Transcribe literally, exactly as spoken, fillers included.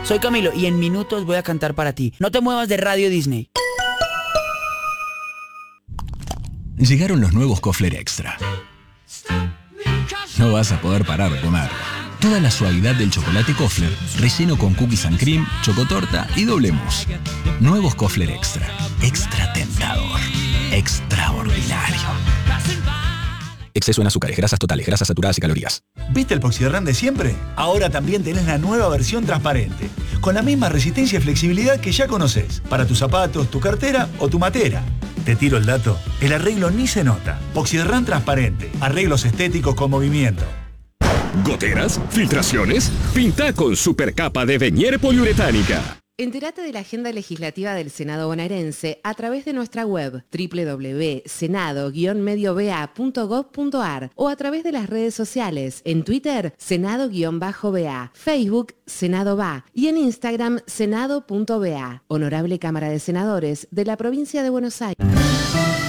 Soy Camilo y en minutos voy a cantar para ti. No te muevas de Radio Disney. Llegaron los nuevos Kofler Extra. No vas a poder parar de comer. Toda la suavidad del chocolate Kofler, relleno con cookies and cream, chocotorta y doble mousse. Nuevos Kofler Extra. Extra tentador. Extraordinario. Exceso en azúcares, grasas totales, grasas saturadas y calorías. ¿Viste el Poxyderran de siempre? Ahora también tenés la nueva versión transparente, con la misma resistencia y flexibilidad que ya conocés, para tus zapatos, tu cartera o tu matera. Te tiro el dato, el arreglo ni se nota. Poxyderran transparente, arreglos estéticos con movimiento. ¿Goteras? ¿Filtraciones? Pinta con supercapa de Venier poliuretánica. Entérate de la agenda legislativa del Senado bonaerense a través de nuestra web doble u doble u doble u punto senado guion medio b a punto gov punto a r o a través de las redes sociales, en Twitter, Senado-B A, Facebook, Senado B A y en Instagram, Senado punto B A. Honorable Cámara de Senadores de la Provincia de Buenos Aires.